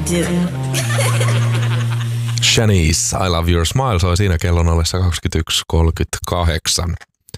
do. Shanice, I Love Your Smile soi siinä kellon ollessa 21.38.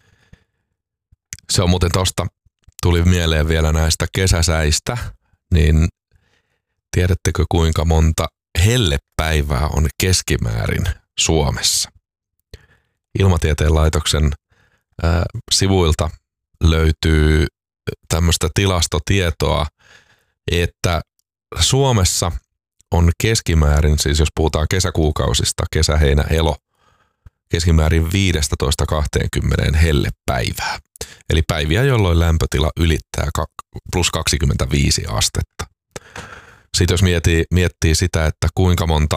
Se on muuten tosta, tuli mieleen vielä näistä kesäsäistä, niin tiedättekö kuinka monta hellepäivää on keskimäärin Suomessa? Ilmatieteen laitoksen sivuilta löytyy tämmöistä tilastotietoa, että Suomessa on keskimäärin, siis jos puhutaan kesäkuukausista, kesä, heinä, elo, keskimäärin 15-20 hellepäivää. Eli päiviä, jolloin lämpötila ylittää plus 25 astetta. Sitten jos miettii sitä, että kuinka monta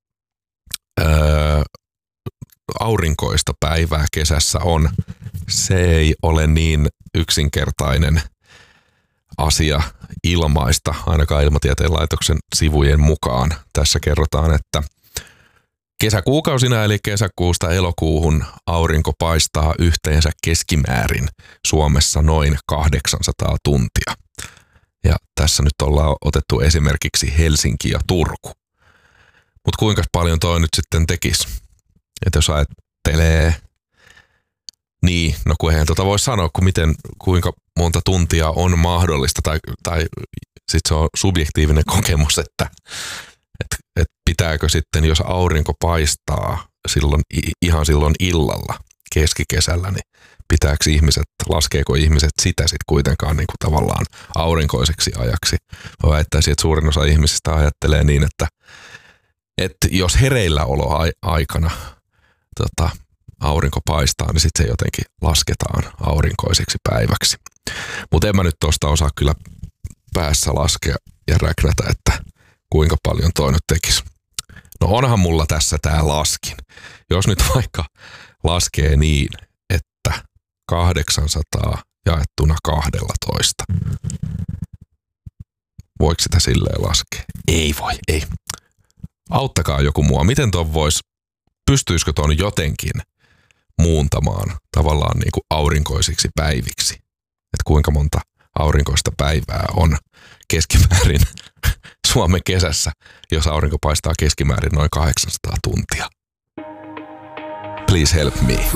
aurinkoista päivää kesässä on, se ei ole niin yksinkertainen asia ilmaista, ainakaan Ilmatieteen laitoksen sivujen mukaan. Tässä kerrotaan, että kesäkuukausina eli kesäkuusta elokuuhun aurinko paistaa yhteensä keskimäärin Suomessa noin 800 tuntia. Ja tässä nyt ollaan otettu esimerkiksi Helsinki ja Turku. Mutta kuinka paljon toi nyt sitten tekisi? Että jos ajattelee, niin, no kun eihän voi sanoa, kuinka monta tuntia on mahdollista, tai sitten se on subjektiivinen kokemus, että pitääkö sitten, jos aurinko paistaa silloin illalla keskikesällä, niin laskeeko ihmiset sitä sitten kuitenkaan niin kuin tavallaan aurinkoiseksi ajaksi? Mä väittäisin, että suurin osa ihmisistä ajattelee niin, että jos hereilläolo aikana aurinko paistaa, niin sitten se jotenkin lasketaan aurinkoiseksi päiväksi. Mutta en mä nyt tuosta osaa kyllä päässä laskea ja räknätä, että kuinka paljon toi nyt tekisi. No onhan mulla tässä tää laskin. Jos nyt vaikka laskee niin, että 800 jaettuna 12. Voiko sitä silleen laskea? Ei voi, ei. Auttakaa joku mua. Miten pystyisikö ton jotenkin muuntamaan tavallaan niin kuin aurinkoisiksi päiviksi? Että kuinka monta aurinkoista päivää on keskimäärin Suomen kesässä, jos aurinko paistaa keskimäärin noin 800 tuntia. Please help me.